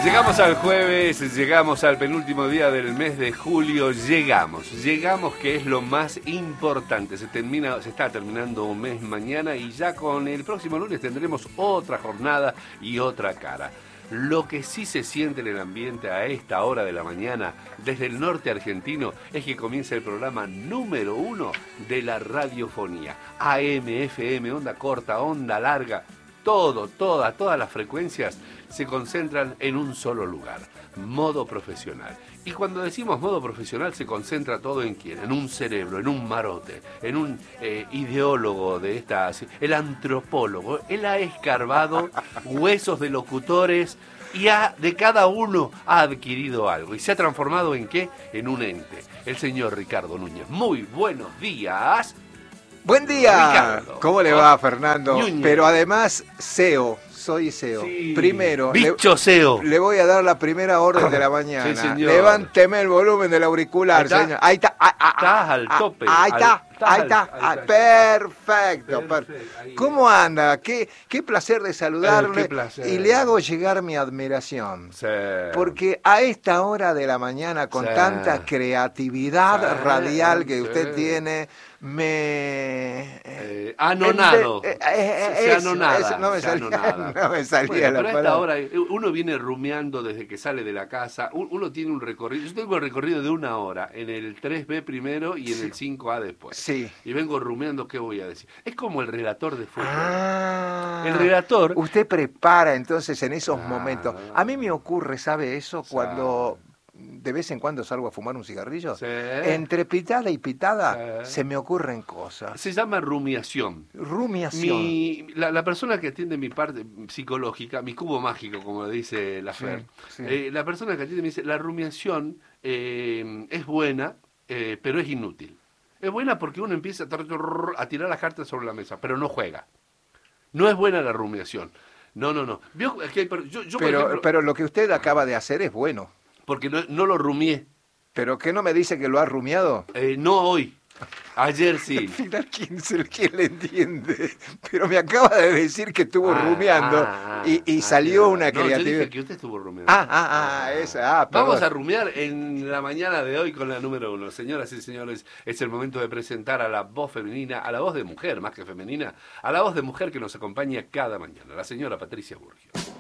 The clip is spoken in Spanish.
Llegamos al jueves, llegamos al penúltimo día del mes de julio, llegamos que es lo más importante. Se está terminando un mes mañana y ya con el próximo lunes tendremos otra jornada y otra cara. Lo que sí se siente en el ambiente a esta hora de la mañana desde el norte argentino es que comienza el programa número 1 de la radiofonía. AM, FM, onda corta, onda larga, todas las frecuencias se concentran en un solo lugar, modo profesional. Y cuando decimos modo profesional se concentra todo en quién, en un cerebro, en un marote, en un ideólogo de estas, el antropólogo. Él ha escarbado huesos de locutores y de cada uno ha adquirido algo. ¿Y se ha transformado en qué? En un ente. El señor Ricardo Núñez. Muy buenos días. Buen día. Ricardo. ¿Cómo le va, Fernando? Núñez. Pero además, SEO. Soy SEO. Sí. Primero, Bicho SEO. le voy a dar la primera orden de la mañana. Sí, señor. Levánteme el volumen del auricular, señor. Ahí está. Estás al tope. Ahí está. Perfecto. Ahí. ¿Cómo anda? Qué placer de saludarle. Qué placer. Y le hago llegar mi admiración. Sí. Porque a esta hora de la mañana, con Sí. tanta creatividad Sí, radial que sí. usted tiene, Anonado. Eso, no me salía Bueno, la pero a esta palabra. hora uno viene rumiando desde que sale de la casa. Uno tiene un recorrido. Yo tengo el recorrido de 1 hora en el 3B primero y en el 5A después. Sí. Y vengo rumiando qué voy a decir. Es como el relator de fútbol. Ah, El relator. Usted prepara entonces en esos Ah. momentos. A mí me ocurre, ¿sabe eso? Cuando de vez en cuando salgo a fumar un cigarrillo, Sí. entre pitada y pitada Sí. se me ocurren cosas. Se llama rumiación. Rumiación. La persona que atiende mi parte psicológica, mi cubo mágico, como dice la Fer, sí. la persona que atiende me dice, la rumiación es buena, pero es inútil. Es buena porque uno empieza a tirar las cartas sobre la mesa, pero no juega. No es buena la rumiación. No. Vio que yo por ejemplo, Pero lo que usted acaba de hacer es bueno. porque no lo rumié. ¿Pero qué no me dice que lo ha rumiado? No hoy. Ayer sí. Al final, ¿quién le entiende? Pero me acaba de decir que estuvo rumiando y salió una no, creatividad. yo dije que usted estuvo rumiando. Esa. Vamos Perdón. a rumiar en la mañana de hoy con la número 1. Señoras y señores, es el momento de presentar a la voz femenina, a la voz de mujer, más que femenina, a la voz de mujer que nos acompaña cada mañana, la señora Patricia Burgio.